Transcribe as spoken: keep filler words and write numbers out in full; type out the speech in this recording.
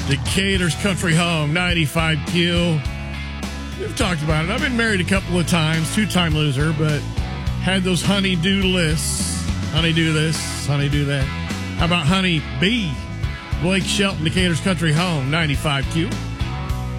Decatur's Country Home, ninety-five Q. We've talked about it. I've been married a couple of times, two-time loser, but had those honey-do lists. Honey-do this, honey-do that. How about Honey B? Blake Shelton, Decatur's Country Home, ninety-five Q.